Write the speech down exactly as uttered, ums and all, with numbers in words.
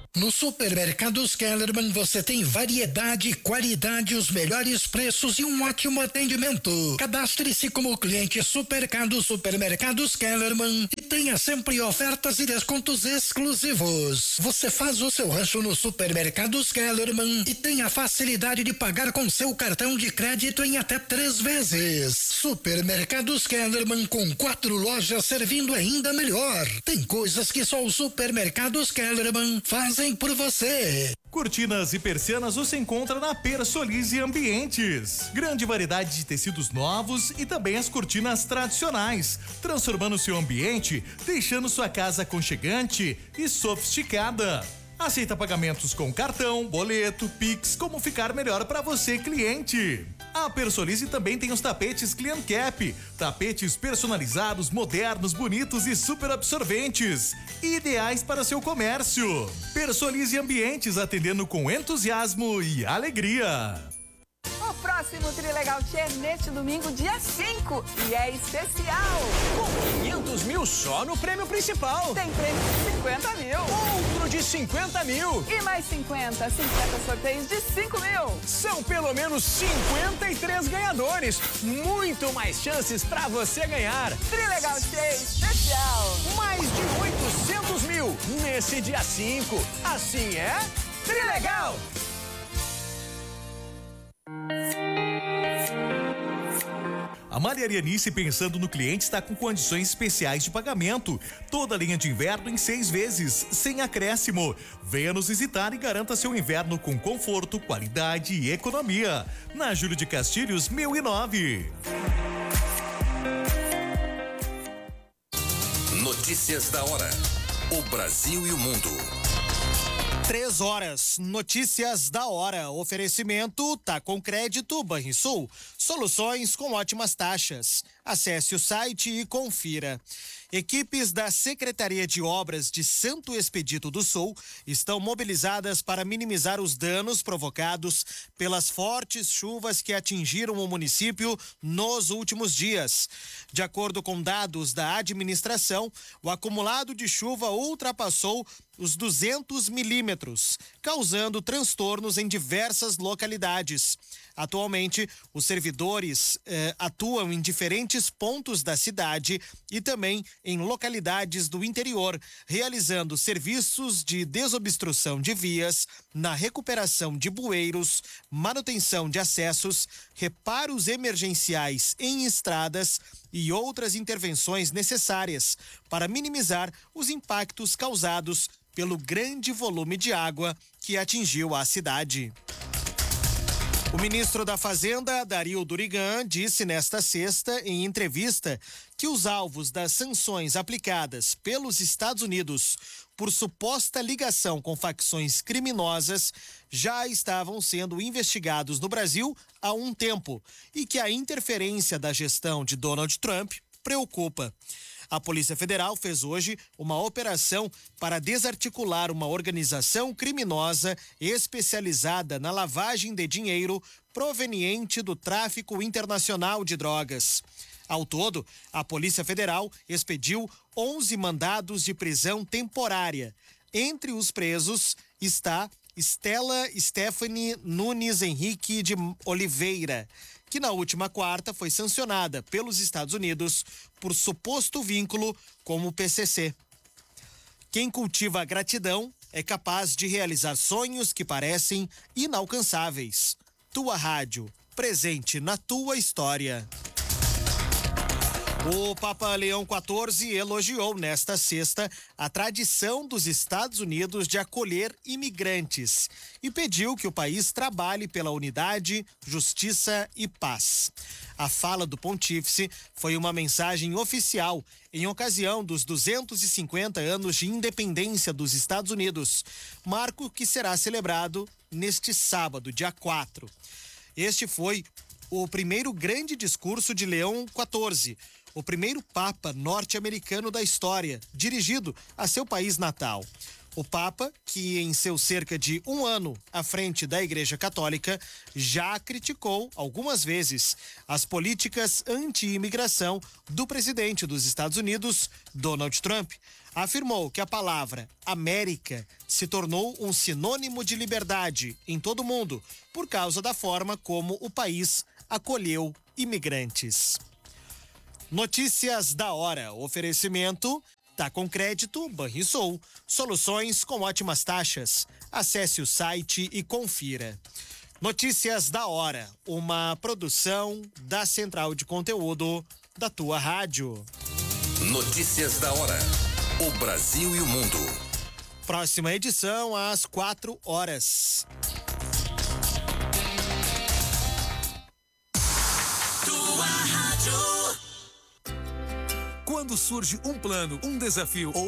No Supermercados Kellerman você tem variedade, qualidade, os melhores preços e um ótimo atendimento. Cadastre-se como cliente Supermercado Supermercados Kellerman e tenha sempre ofertas e descontos exclusivos. Você faz o seu rancho no Supermercados Kellerman e tem a facilidade de pagar com seu cartão de crédito em até três vezes. Supermercados Kellerman, com quatro lojas servindo ainda melhor. Tem coisas que só o Supermercados Kellerman fazem por você. Cortinas e persianas você encontra na Persolize Ambientes. Grande variedade de tecidos novos e também as cortinas tradicionais, transformando seu ambiente, deixando sua casa aconchegante e sofisticada. Aceita pagamentos com cartão, boleto, Pix, como ficar melhor para você, cliente. A Persolize também tem os tapetes Clean Cap, tapetes personalizados, modernos, bonitos e super absorventes, ideais para seu comércio. Persolize Ambientes, atendendo com entusiasmo e alegria. O próximo Trilegal Tchê é neste domingo, dia cinco, e é especial. Com quinhentos mil só no prêmio principal. Tem prêmio de cinquenta mil. Outro de cinquenta mil. E mais cinquenta, cinquenta sorteios de cinco mil. São pelo menos cinquenta e três ganhadores. Muito mais chances pra você ganhar. Trilegal Tchê especial. Mais de oitocentos mil nesse dia cinco. Assim é Trilegal. A Malharia Nice, pensando no cliente, está com condições especiais de pagamento. Toda linha de inverno em seis vezes, sem acréscimo. Venha nos visitar e garanta seu inverno com conforto, qualidade e economia. Na Júlio de Castilhos, mil e nove. Notícias da hora. O Brasil e o mundo. Três horas, notícias da hora. Oferecimento Tá com Crédito Banrisul. Soluções com ótimas taxas. Acesse o site e confira. Equipes da Secretaria de Obras de Santo Expedito do Sul estão mobilizadas para minimizar os danos provocados pelas fortes chuvas que atingiram o município nos últimos dias. De acordo com dados da administração, o acumulado de chuva ultrapassou os duzentos milímetros, causando transtornos em diversas localidades. Atualmente, os servidores eh, atuam em diferentes pontos da cidade e também em localidades do interior, realizando serviços de desobstrução de vias, na recuperação de bueiros, manutenção de acessos, reparos emergenciais em estradas e outras intervenções necessárias para minimizar os impactos causados pelo grande volume de água que atingiu a cidade. O ministro da Fazenda, Dario Durigan, disse nesta sexta, em entrevista, que os alvos das sanções aplicadas pelos Estados Unidos por suposta ligação com facções criminosas já estavam sendo investigados no Brasil há um tempo e que a interferência da gestão de Donald Trump preocupa. A Polícia Federal fez hoje uma operação para desarticular uma organização criminosa especializada na lavagem de dinheiro proveniente do tráfico internacional de drogas. Ao todo, a Polícia Federal expediu onze mandados de prisão temporária. Entre os presos está Stella Stephanie Nunes Henrique de Oliveira, que na última quarta foi sancionada pelos Estados Unidos por suposto vínculo com o P C C. Quem cultiva a gratidão é capaz de realizar sonhos que parecem inalcançáveis. Tua Rádio, presente na tua história. O Papa Leão quatorze elogiou nesta sexta a tradição dos Estados Unidos de acolher imigrantes e pediu que o país trabalhe pela unidade, justiça e paz. A fala do pontífice foi uma mensagem oficial em ocasião dos duzentos e cinquenta anos de independência dos Estados Unidos, marco que será celebrado neste sábado, dia quatro. Este foi o primeiro grande discurso de Leão quatorze, o primeiro Papa norte-americano da história, dirigido a seu país natal. O Papa, que em seu cerca de um ano à frente da Igreja Católica, já criticou algumas vezes as políticas anti-imigração do presidente dos Estados Unidos, Donald Trump. Afirmou que a palavra América se tornou um sinônimo de liberdade em todo o mundo por causa da forma como o país acolheu imigrantes. Notícias da hora. Oferecimento Tá com Crédito Banrisul. Soluções com ótimas taxas. Acesse o site e confira. Notícias da hora. Uma produção da Central de Conteúdo da tua rádio. Notícias da hora. O Brasil e o mundo. Próxima edição às quatro horas. Tua rádio. Quando surge um plano, um desafio ou